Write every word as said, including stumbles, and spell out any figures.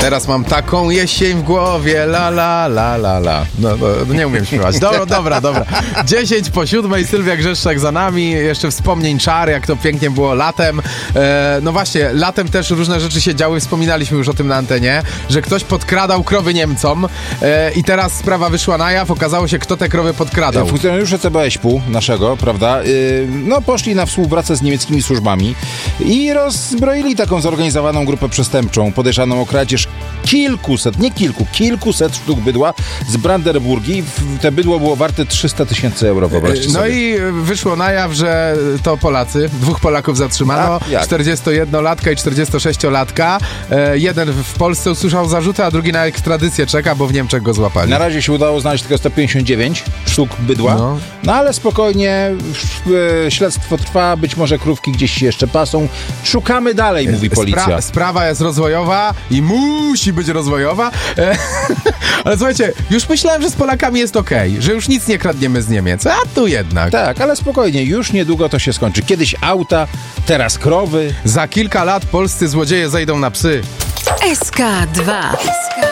Teraz mam taką jesień w głowie, la la la la la. No, no nie umiem śpiewać. Dobra, dobra, dobra. dziesięć po siódmej, Sylwia Grzeszczak za nami. Jeszcze wspomnień czar, jak to pięknie było latem. E, no właśnie, latem też różne rzeczy się działy. Wspominaliśmy już o tym na antenie, że ktoś podkradał krowy Niemcom e, i teraz sprawa wyszła na jaw. Okazało się, kto te krowy podkradał. Funkcjonariusze C B S-u naszego, prawda, yy, no poszli na współpracę z niemieckimi służbami i rozbroili taką zorganizowaną grupę przestępczą, podejrzaną o kradzież kilkuset, nie kilku, kilkuset sztuk bydła z Brandenburgii. Te bydło było warte trzysta tysięcy euro, wyobraźcie No sobie. i wyszło na jaw, że to Polacy. Dwóch Polaków zatrzymano, czterdziestojednolatka i czterdziestosześciolatka. E, jeden w Polsce usłyszał zarzuty, a drugi na ekstradycję czeka, bo w Niemczech go złapali. Na razie się udało znaleźć tylko sto pięćdziesiąt dziewięć sztuk bydła. No, no ale spokojnie, e, śledztwo trwa, być może krówki gdzieś się jeszcze pasą. Szukamy dalej, mówi policja. Spra- sprawa jest rozwojowa i musi być rozwojowa. E, ale słuchajcie, już myślałem, że z Polakami jest okej, okay, że już nic nie kradniemy z Niemiec, a tu jednak. Tak, ale spokojnie, już niedługo to się skończy. Kiedyś auta, teraz krowy. Za kilka lat polscy złodzieje zejdą na psy. S K dwa.